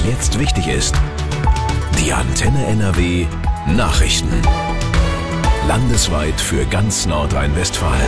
jetzt wichtig ist. Die Antenne NRW Nachrichten. Landesweit für ganz Nordrhein-Westfalen.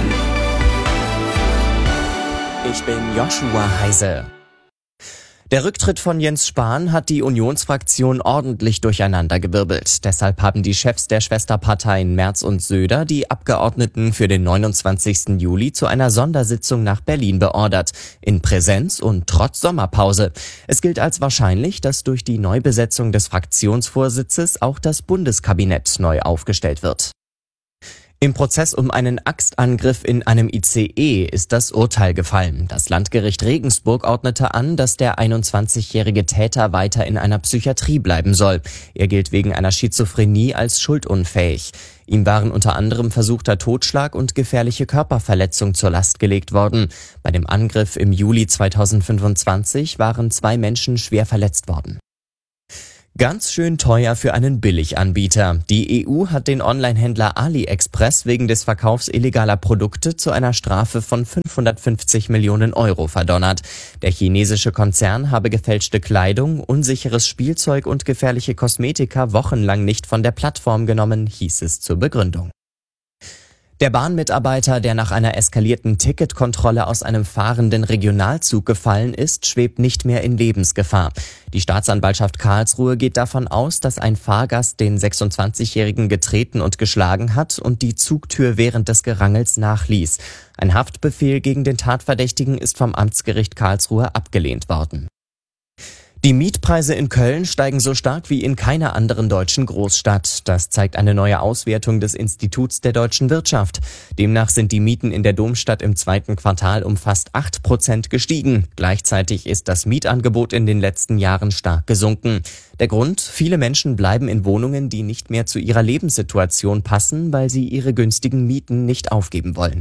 Ich bin Joshua Heise. Der Rücktritt von Jens Spahn hat die Unionsfraktion ordentlich durcheinandergewirbelt. Deshalb haben die Chefs der Schwesterparteien Merz und Söder die Abgeordneten für den 29. Juli zu einer Sondersitzung nach Berlin beordert. In Präsenz und trotz Sommerpause. Es gilt als wahrscheinlich, dass durch die Neubesetzung des Fraktionsvorsitzes auch das Bundeskabinett neu aufgestellt wird. Im Prozess um einen Axtangriff in einem ICE ist das Urteil gefallen. Das Landgericht Regensburg ordnete an, dass der 21-jährige Täter weiter in einer Psychiatrie bleiben soll. Er gilt wegen einer Schizophrenie als schuldunfähig. Ihm waren unter anderem versuchter Totschlag und gefährliche Körperverletzung zur Last gelegt worden. Bei dem Angriff im Juli 2025 waren 2 Menschen schwer verletzt worden. Ganz schön teuer für einen Billiganbieter. Die EU hat den Onlinehändler AliExpress wegen des Verkaufs illegaler Produkte zu einer Strafe von 550 Millionen Euro verdonnert. Der chinesische Konzern habe gefälschte Kleidung, unsicheres Spielzeug und gefährliche Kosmetika wochenlang nicht von der Plattform genommen, hieß es zur Begründung. Der Bahnmitarbeiter, der nach einer eskalierten Ticketkontrolle aus einem fahrenden Regionalzug gefallen ist, schwebt nicht mehr in Lebensgefahr. Die Staatsanwaltschaft Karlsruhe geht davon aus, dass ein Fahrgast den 26-Jährigen getreten und geschlagen hat und die Zugtür während des Gerangels nachließ. Ein Haftbefehl gegen den Tatverdächtigen ist vom Amtsgericht Karlsruhe abgelehnt worden. Die Mietpreise in Köln steigen so stark wie in keiner anderen deutschen Großstadt. Das zeigt eine neue Auswertung des Instituts der deutschen Wirtschaft. Demnach sind die Mieten in der Domstadt im 2. Quartal um fast 8% gestiegen. Gleichzeitig ist das Mietangebot in den letzten Jahren stark gesunken. Der Grund? Viele Menschen bleiben in Wohnungen, die nicht mehr zu ihrer Lebenssituation passen, weil sie ihre günstigen Mieten nicht aufgeben wollen.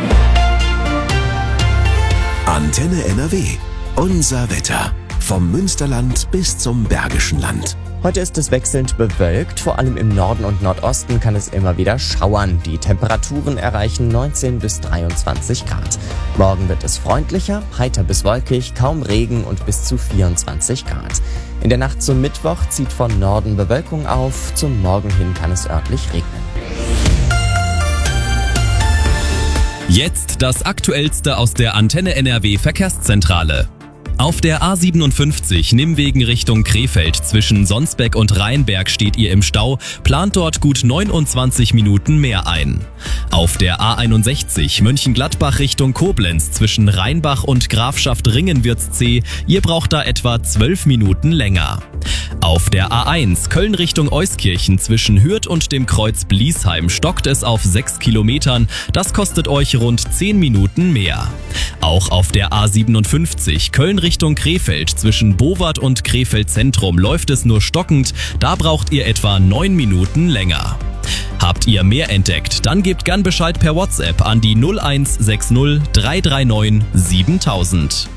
Antenne NRW. Unser Wetter. Vom Münsterland bis zum Bergischen Land. Heute ist es wechselnd bewölkt, vor allem im Norden und Nordosten kann es immer wieder schauern. Die Temperaturen erreichen 19 bis 23 Grad. Morgen wird es freundlicher, heiter bis wolkig, kaum Regen und bis zu 24 Grad. In der Nacht zum Mittwoch zieht von Norden Bewölkung auf, zum Morgen hin kann es örtlich regnen. Jetzt das Aktuellste aus der Antenne NRW Verkehrszentrale. Auf der A57 Nimwegen Richtung Krefeld zwischen Sonsbeck und Rheinberg steht ihr im Stau, plant dort gut 29 Minuten mehr ein. Auf der A61 Mönchengladbach Richtung Koblenz zwischen Rheinbach und Grafschaft Ringen wird's zäh, ihr braucht da etwa 12 Minuten länger. Auf der A1 Köln Richtung Euskirchen zwischen Hürth und dem Kreuz Bliesheim stockt es auf 6 Kilometern, das kostet euch rund 10 Minuten mehr. Auch auf der A57 Köln Richtung Krefeld zwischen Bowart und Krefeld Zentrum läuft es nur stockend, da braucht ihr etwa 9 Minuten länger. Habt ihr mehr entdeckt, dann gebt gern Bescheid per WhatsApp an die 0160 339 7000.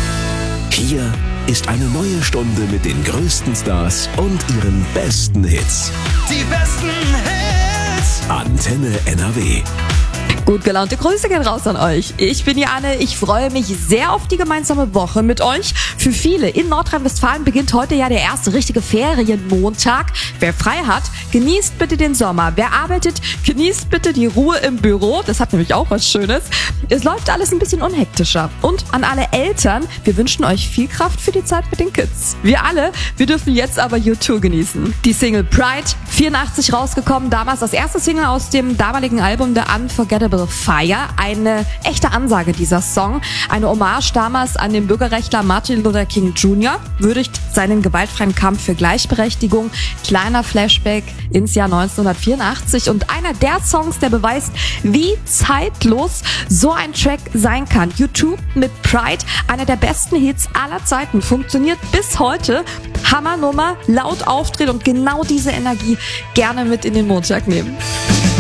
Hier ist eine neue Stunde mit den größten Stars und ihren besten Hits. Die besten Hits. Antenne NRW. Gut gelaunte Grüße gehen raus an euch. Ich bin Janne, ich freue mich sehr auf die gemeinsame Woche mit euch. Für viele in Nordrhein-Westfalen beginnt heute ja der erste richtige Ferienmontag. Wer frei hat, genießt bitte den Sommer. Wer arbeitet, genießt bitte die Ruhe im Büro. Das hat nämlich auch was Schönes. Es läuft alles ein bisschen unhektischer. Und an alle Eltern, wir wünschen euch viel Kraft für die Zeit mit den Kids. Wir dürfen jetzt aber U2 genießen. Die Single Pride, 84 rausgekommen, damals das erste Single aus dem damaligen Album The Unforgettable Fire. Eine echte Ansage dieser Song. Eine Hommage damals an den Bürgerrechtler Martin Luther King Jr. würdigt seinen gewaltfreien Kampf für Gleichberechtigung. Kleiner Flashback ins Jahr 1984 und einer der Songs, der beweist, wie zeitlos so ein Track sein kann. U2 mit Pride, einer der besten Hits aller Zeiten, funktioniert bis heute. Hammernummer, laut aufdrehen und genau diese Energie gerne mit in den Montag nehmen.